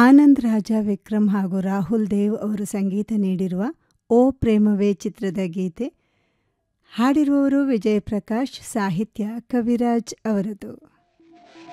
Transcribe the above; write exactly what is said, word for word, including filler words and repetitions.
ಆನಂದ್ ರಾಜ ವಿಕ್ರಮ್ ಹಾಗೂ ರಾಹುಲ್ ದೇವ್ ಅವರು ಸಂಗೀತ ನೀಡಿರುವ ಓ ಪ್ರೇಮವೇ ಚಿತ್ರದ ಗೀತೆ. ಹಾಡಿರುವವರು ವಿಜಯ್ ಪ್ರಕಾಶ್, ಸಾಹಿತ್ಯ ಕವಿರಾಜ್ ಅವರದು.